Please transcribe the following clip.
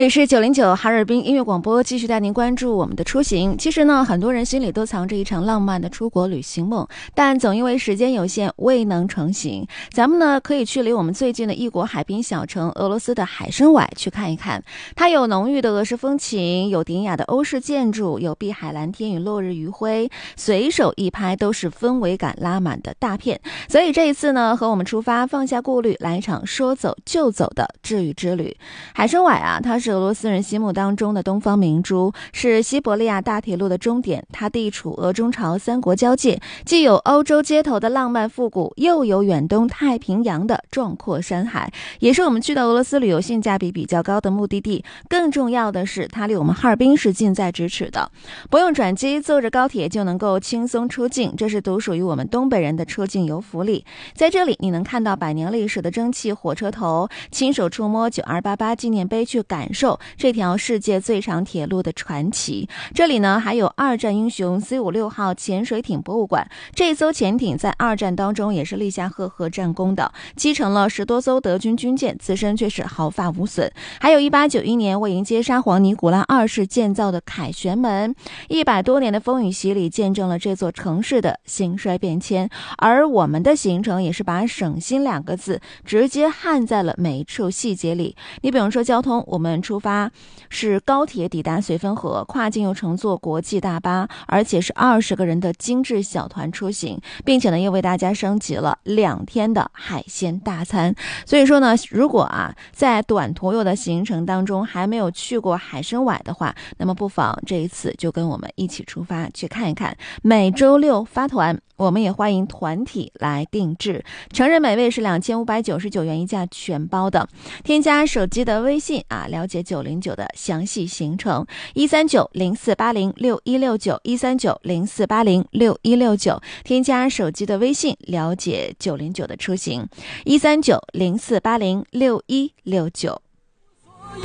这里是909哈尔滨音乐广播，继续带您关注我们的出行。其实呢，很多人心里都藏着一场浪漫的出国旅行梦，但总因为时间有限未能成行。咱们呢可以去离我们最近的异国海滨小城俄罗斯的海参崴去看一看。它有浓郁的俄式风情，有典雅的欧式建筑，有碧海蓝天与落日余晖，随手一拍都是氛围感拉满的大片。所以这一次呢，和我们出发，放下顾虑，来一场说走就走的治愈之旅。海参崴啊，它是俄罗斯人心目当中的东方明珠，是西伯利亚大铁路的终点。它地处俄中朝三国交界，既有欧洲街头的浪漫复古，又有远东太平洋的壮阔山海，也是我们去到俄罗斯旅游性价比比较高的目的地。更重要的是，它离我们哈尔滨是近在咫尺的，不用转机，坐着高铁就能够轻松出境，这是独属于我们东北人的出境游福利。在这里，你能看到百年历史的蒸汽火车头，亲手触摸9288纪念碑，去感受这条世界最长铁路的传奇。这里呢还有二战英雄 C56号潜水艇博物馆，这艘潜艇在二战当中也是立下赫赫战功的，击沉了10多艘德军军舰，自身却是毫发无损。还有1891年为迎接沙皇尼古拉2世建造的凯旋门，100多年的风雨洗礼见证了这座城市的兴衰变迁。而我们的行程也是把省心2个字直接焊在了每一处细节里。你比如说交通，我们出发是高铁抵达绥芬河，跨境又乘坐国际大巴，而且是20个人的精致小团出行，并且呢又为大家升级了2天的海鲜大餐。所以说呢，如果在短途游的行程当中还没有去过海参崴的话，那么不妨这一次就跟我们一起出发去看一看。每周6发团，我们也欢迎团体来定制，成人每位是2599元一价全包的。添加手机的微信了解909的详细行程，13904806169，13904806169，添加手机的微信了解909的出行，13904806169。